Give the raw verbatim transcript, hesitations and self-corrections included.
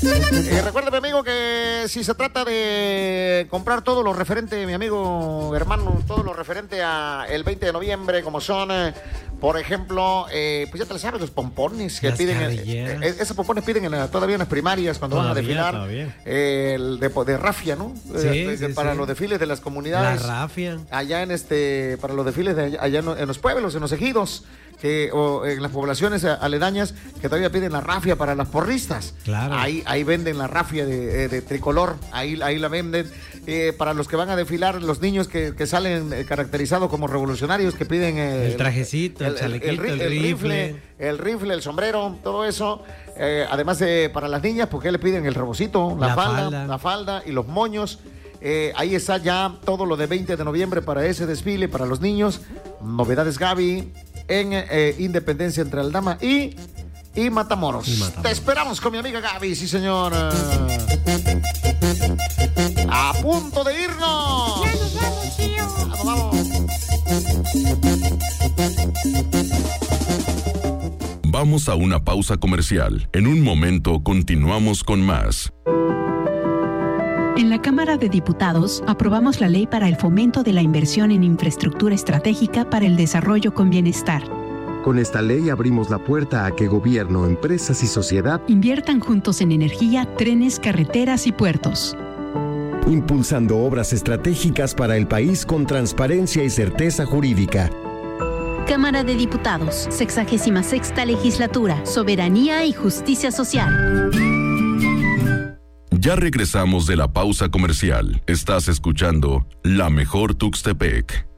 Eh, recuérdame, amigo, que si se trata de comprar todo lo referente, mi amigo, hermano, todo lo referente a el veinte de noviembre, como son, eh, por ejemplo, eh, pues ya te lo sabes, los pompones que Las piden. cabelleras. Eh, esos pompones piden en la- todavía en las primarias cuando Todavía, van a desfilar. todavía. Eh, el de, de rafia, ¿no? Sí, Eh, sí, para sí. los desfiles de las comunidades. La rafia. Allá en este, para los desfiles de allá, allá en, en los pueblos, en los ejidos, que, o en las poblaciones aledañas, que todavía piden la rafia para las porristas. Claro. Ahí, ahí venden la rafia de, de tricolor, ahí, ahí la venden. Eh, para los que van a desfilar, los niños que, que salen eh, caracterizados como revolucionarios, que piden eh, El trajecito, el chalequito, ri- el rifle. el rifle, el sombrero, todo eso. Eh, además de para las niñas, porque le piden el rebocito, la, La falda, falda. la falda y los moños. Eh, ahí está ya todo lo de veinte de noviembre para ese desfile, para los niños. Novedades Gaby en eh, Independencia entre Aldama y, y, Matamoros. Y Matamoros. Te esperamos con mi amiga Gaby, sí señora. A punto de irnos. Ya nos vamos, tío. Vamos, vamos. Vamos a una pausa comercial. En un momento continuamos con más. En la Cámara de Diputados aprobamos la ley para el fomento de la inversión en infraestructura estratégica para el desarrollo con bienestar. Con esta ley abrimos la puerta a que gobierno, empresas y sociedad Inviertan juntos en energía, trenes, carreteras y puertos. impulsando obras estratégicas para el país con transparencia y certeza jurídica. Cámara de Diputados, sexagésima sexta legislatura, Soberanía y Justicia Social. Ya regresamos de la pausa comercial. Estás escuchando La Mejor Tuxtepec.